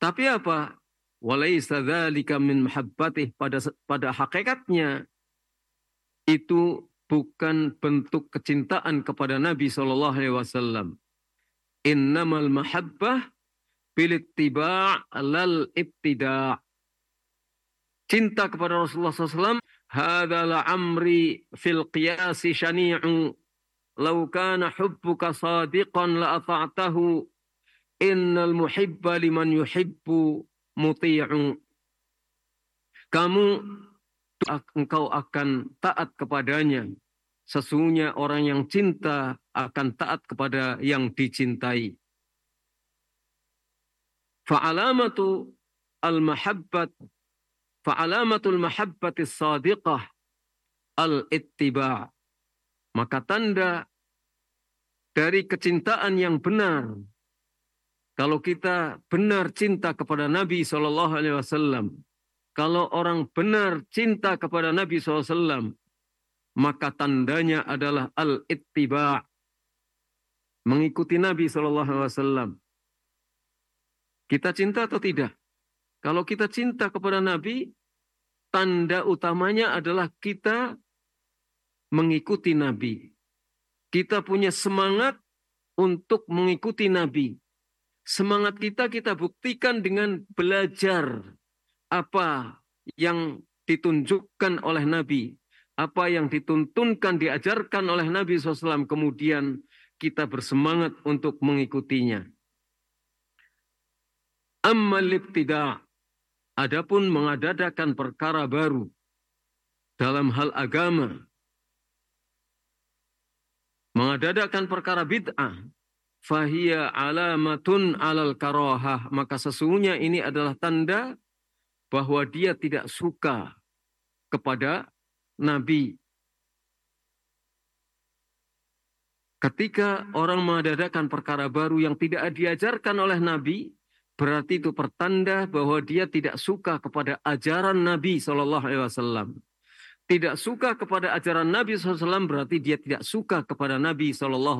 Tapi apa? Walaysa dzalika min mahabbatih, pada hakikatnya itu bukan bentuk kecintaan kepada Nabi sallallahu alaihi wasallam. Innamal mahabbah bil ittiba' lal ibtida'. Cinta kepada Rasulullah SAW, hadza la amri fil qiyasi syani'u, law kana hubbuka sadiqan la ata'tahu, innal muhibba liman yuhibbu muti'u. Engkau akan taat kepadanya. Sesungguhnya orang yang cinta akan taat kepada yang dicintai. Fa'alamatul mahabbatis sadiqah al-ittiba'. Maka tanda dari kecintaan yang benar, kalau kita benar cinta kepada Nabi SAW, kalau orang benar cinta kepada Nabi SAW, maka tandanya adalah al-ittiba', mengikuti Nabi SAW. Kita cinta atau tidak? Kalau kita cinta kepada Nabi, tanda utamanya adalah kita mengikuti Nabi. Kita punya semangat untuk mengikuti Nabi. Semangat kita buktikan dengan belajar apa yang ditunjukkan oleh Nabi, apa yang dituntunkan, diajarkan oleh Nabi SAW, kemudian kita bersemangat untuk mengikutinya. Ammal ibtida', adapun mengadakan perkara baru dalam hal agama, mengadakan perkara bid'ah, fahiya alamatun alal karahah, maka sesungguhnya ini adalah tanda bahwa dia tidak suka kepada Nabi. Ketika orang mengadakan perkara baru yang tidak diajarkan oleh Nabi, berarti itu pertanda bahwa dia tidak suka kepada ajaran Nabi SAW. Tidak suka kepada ajaran Nabi SAW berarti dia tidak suka kepada Nabi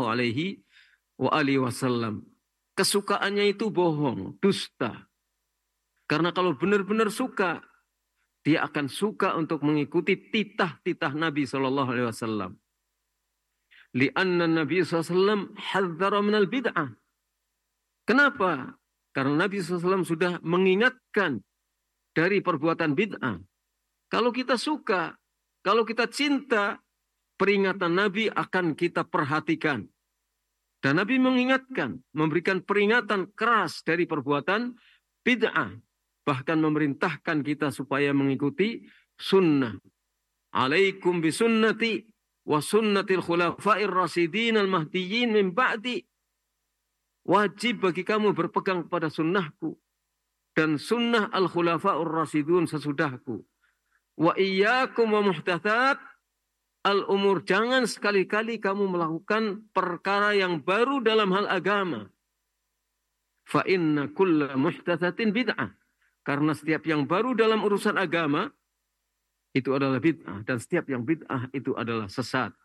SAW. Kesukaannya itu bohong, dusta. Karena kalau benar-benar suka, dia akan suka untuk mengikuti titah-titah Nabi SAW. Lianna Nabi SAW hadzara minal bid'ah. Kenapa? Karena Nabi SAW sudah mengingatkan dari perbuatan bid'ah. Kalau kita suka, kalau kita cinta, peringatan Nabi akan kita perhatikan. Dan Nabi mengingatkan, memberikan peringatan keras dari perbuatan bid'ah. Bahkan memerintahkan kita supaya mengikuti sunnah. Alaikum bisunnati wa sunnatil khulafa'ir rasidin al-mahdiyyin min ba'di. Wajib bagi kamu berpegang pada sunnahku dan sunnah al-khulafa'ur rasidun sesudahku. Wa iyyakum wa muhdatsat al-umur. Jangan sekali-kali kamu melakukan perkara yang baru dalam hal agama. Fa inna kulla muhdatsatin bid'ah. Karena setiap yang baru dalam urusan agama itu adalah bid'ah, dan setiap yang bid'ah itu adalah sesat.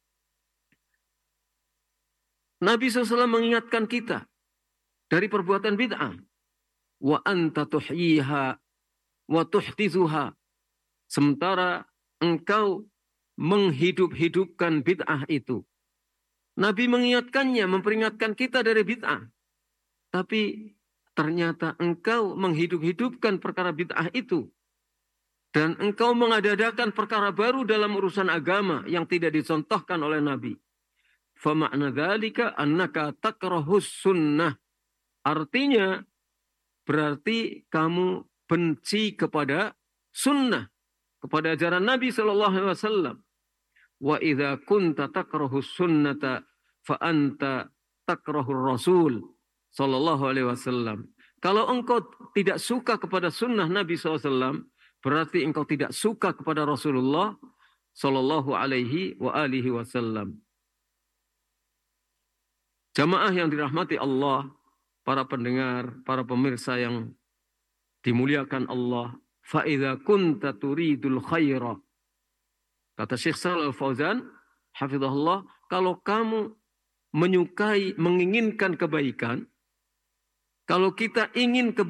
Nabi SAW mengingatkan kita dari perbuatan bid'ah. Wa anta tuhyiha wa tuhtizuha. Sementara engkau menghidup-hidupkan bid'ah itu. Nabi mengingatkannya, memperingatkan kita dari bid'ah. Tapi ternyata engkau menghidup-hidupkan perkara bid'ah itu. Dan engkau mengadakan perkara baru dalam urusan agama yang tidak dicontohkan oleh Nabi. Fama'na dzalika annaka takrahus sunnah. Artinya, berarti kamu benci kepada sunnah, kepada ajaran Nabi SAW. Wa idza kunta takrahus sunnata fa anta takrahur rasul sallallahu alaihi wasallam. Kalau engkau tidak suka kepada sunnah Nabi SAW, berarti engkau tidak suka kepada Rasulullah sallallahu alaihi wasallam. Jamaah yang dirahmati Allah, para pendengar, para pemirsa yang dimuliakan Allah, fa idza kunta turidul khaira. Kata Syekh Shalal Al-Fauzan hafizahullah, kalau kamu menyukai, menginginkan kebaikan, kalau kita ingin kebaikan,